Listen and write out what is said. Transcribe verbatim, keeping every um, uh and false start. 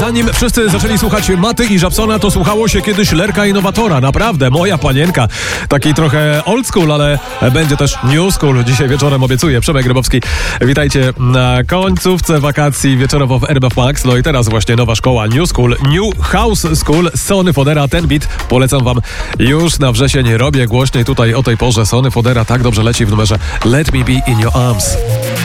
zanim wszyscy zaczęli słuchać Maty i Żabsona, to słuchało się kiedyś Lerka Innowatora. Naprawdę, moja panienka. Taki trochę old school, ale będzie też new school. Dzisiaj wieczorem obiecuję. Przemek Grybowski, witajcie na końcówce wakacji wieczorowo w R M F Max. No i teraz właśnie nowa szkoła New School, New House School Sony Fodera. Ten beat polecam wam już na wrzesień. Robię głośniej tutaj o tej porze. Sony Fodera tak dobrze leci w numerze Let Me Be In Your Arms.